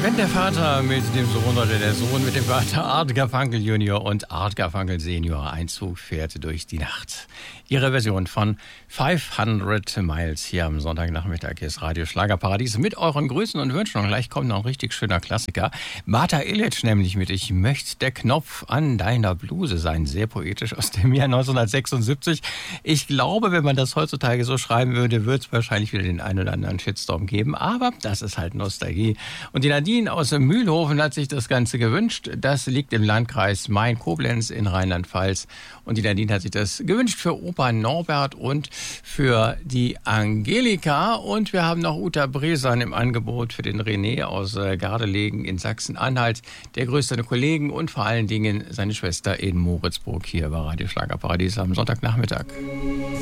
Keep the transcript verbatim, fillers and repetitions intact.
Wenn der Vater mit dem Sohn oder der Sohn mit dem Vater Art Garfunkel Junior und Art Garfunkel Senior Einzug fährt durch die Nacht. Ihre Version von fünfhundert Miles hier am Sonntagnachmittag ist Radio Schlagerparadies mit euren Grüßen und Wünschen. Und gleich kommt noch ein richtig schöner Klassiker. Martha Illich nämlich mit Ich möchte der Knopf an deiner Bluse sein. Sehr poetisch aus dem Jahr neunzehnhundertsechsundsiebzig. Ich glaube, wenn man das heutzutage so schreiben würde, würde es wahrscheinlich wieder den einen oder anderen Shitstorm geben. Aber das ist halt Nostalgie. Und die Nadine aus Mühlhofen hat sich das Ganze gewünscht. Das liegt im Landkreis Main-Koblenz in Rheinland-Pfalz. Und die Nadine hat sich das gewünscht für Opa Norbert und für die Angelika. Und wir haben noch Uta Bresan im Angebot für den René aus Gardelegen in Sachsen-Anhalt. Der grüßt seine Kollegen und vor allen Dingen seine Schwester in Moritzburg hier bei Radio Schlagerparadies am Sonntagnachmittag.